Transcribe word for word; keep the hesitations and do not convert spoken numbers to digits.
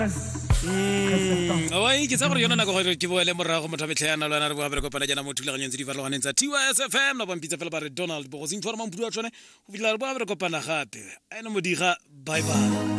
wa ke tsa gore yona nako gore ke boele morago motho metlhana lwana re boa bere kopana jana mo thulaganyeng tse di farologaneng tsa T Y S F M la bampitsa fela ba re Donald bo go se informa mpudu wa tsone go fitla re boa bere kopana gape a ene modiga bye bye.